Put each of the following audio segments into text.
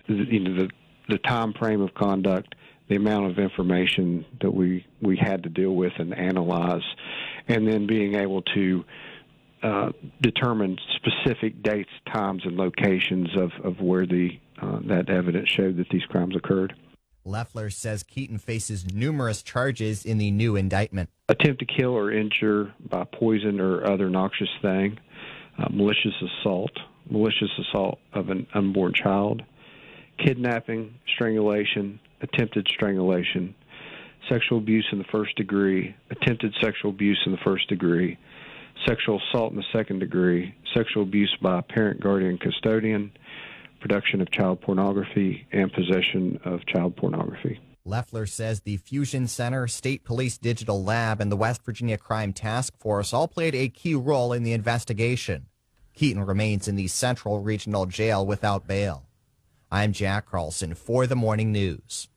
the time frame of conduct, the amount of information that we had to deal with and analyze, and then being able to determine specific dates, times, and locations of where that evidence showed that these crimes occurred. Loeffler says Keaton faces numerous charges in the new indictment. Attempt to kill or injure by poison or other noxious thing, malicious assault of an unborn child, kidnapping, strangulation, attempted strangulation, sexual abuse in the first degree, attempted sexual abuse in the first degree, sexual assault in the second degree, sexual abuse by a parent, guardian, custodian, production of child pornography, and possession of child pornography. Loeffler says the Fusion Center, State Police Digital Lab, and the West Virginia Crime Task Force all played a key role in the investigation. Keaton remains in the Central Regional Jail without bail. I'm Jack Carlson for the Morning News.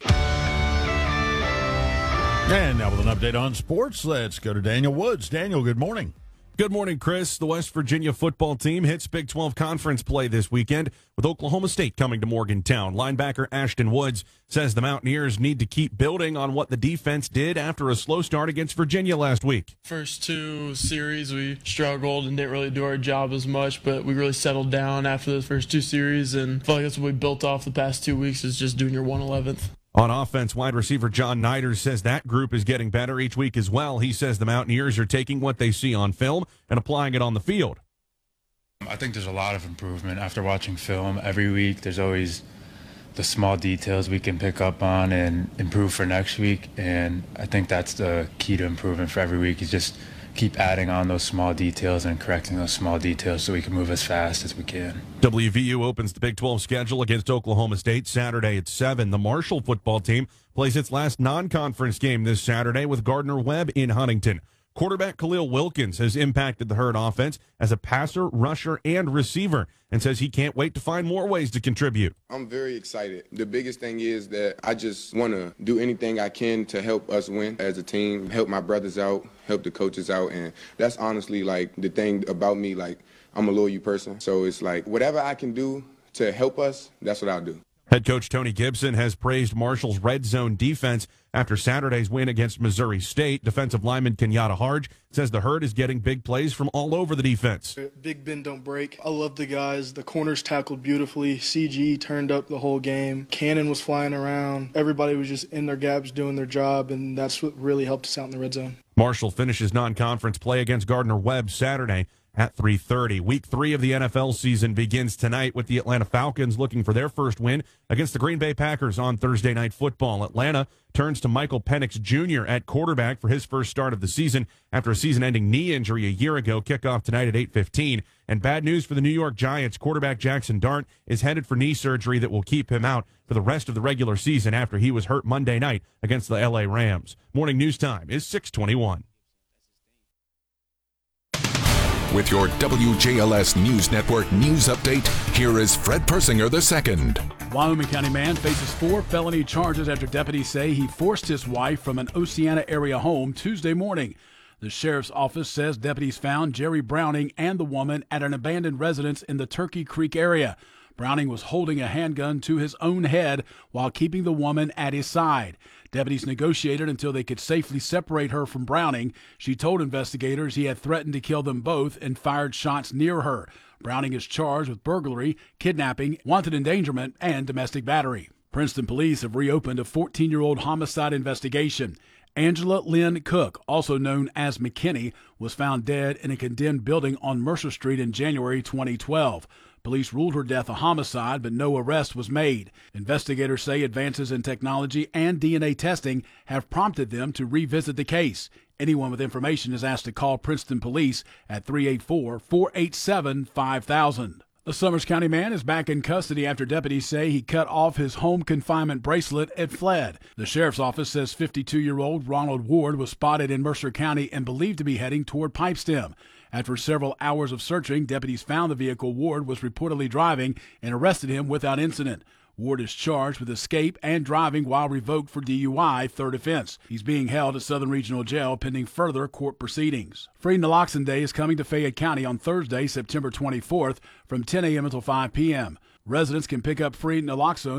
And now with an update on sports, let's go to Daniel Woods. Daniel, good morning. Good morning, Chris. The West Virginia football team hits Big 12 conference play this weekend with Oklahoma State coming to Morgantown. Linebacker Ashton Woods says the Mountaineers need to keep building on what the defense did after a slow start against Virginia last week. First two series, we struggled and didn't really do our job as much, but we really settled down after the first two series, and I feel like that's what we built off the past 2 weeks is just doing your 111th. On offense, wide receiver John Niders says that group is getting better each week as well. He says the Mountaineers are taking what they see on film and applying it on the field. I think there's a lot of improvement after watching film. Every week there's always the small details we can pick up on and improve for next week, and I think that's the key to improvement for every week is just keep adding on those small details and correcting those small details so we can move as fast as we can. WVU opens the Big 12 schedule against Oklahoma State Saturday at 7. The Marshall football team plays its last non-conference game this Saturday with Gardner-Webb in Huntington. Quarterback Khalil Wilkins has impacted the Herd offense as a passer, rusher, and receiver, and says he can't wait to find more ways to contribute. I'm very excited. The biggest thing is that I just want to do anything I can to help us win as a team, help my brothers out, help the coaches out, and that's honestly like the thing about me, like I'm a loyal person. So it's like whatever I can do to help us, that's what I'll do. Head coach Tony Gibson has praised Marshall's red zone defense after Saturday's win against Missouri State. Defensive lineman Kenyatta Harge says the Herd is getting big plays from all over the defense. Big bend, don't break. I love the guys. The corners tackled beautifully. CG turned up the whole game. Cannon was flying around. Everybody was just in their gaps doing their job, and that's what really helped us out in the red zone. Marshall finishes non-conference play against Gardner-Webb Saturday at 3:30. Week 3 of the NFL season begins tonight with the Atlanta Falcons looking for their first win against the Green Bay Packers on Thursday Night Football. Atlanta turns to Michael Penix Jr. at quarterback for his first start of the season after a season-ending knee injury a year ago. Kickoff tonight at 8:15. And bad news for the New York Giants. Quarterback Jackson Dart is headed for knee surgery that will keep him out for the rest of the regular season after he was hurt Monday night against the LA Rams. Morning news time is 6:21. With your WJLS News Network news update, here is Fred Persinger II. Wyoming County man faces 4 felony charges after deputies say he forced his wife from an Oceana area home Tuesday morning. The sheriff's office says deputies found Jerry Browning and the woman at an abandoned residence in the Turkey Creek area. Browning was holding a handgun to his own head while keeping the woman at his side. Deputies negotiated until they could safely separate her from Browning. She told investigators he had threatened to kill them both and fired shots near her. Browning is charged with burglary, kidnapping, wanted endangerment, and domestic battery. Princeton police have reopened a 14-year-old homicide investigation. Angela Lynn Cook, also known as McKinney, was found dead in a condemned building on Mercer Street in January 2012. Police ruled her death a homicide, but no arrest was made. Investigators say advances in technology and DNA testing have prompted them to revisit the case. Anyone with information is asked to call Princeton Police at 384-487-5000. The Summers County man is back in custody after deputies say he cut off his home confinement bracelet and fled. The sheriff's office says 52-year-old Ronald Ward was spotted in Mercer County and believed to be heading toward Pipestem. After several hours of searching, deputies found the vehicle Ward was reportedly driving and arrested him without incident. Ward is charged with escape and driving while revoked for DUI, third offense. He's being held at Southern Regional Jail pending further court proceedings. Free Naloxone Day is coming to Fayette County on Thursday, September 24th from 10 a.m. until 5 p.m. Residents can pick up free naloxone